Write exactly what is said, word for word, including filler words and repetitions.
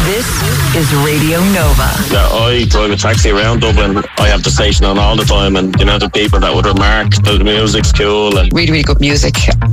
This is Radio Nova. Yeah, I drive a taxi around Dublin. I have the station on all the time, and you know the people that would remark that the music's cool and really, really good music.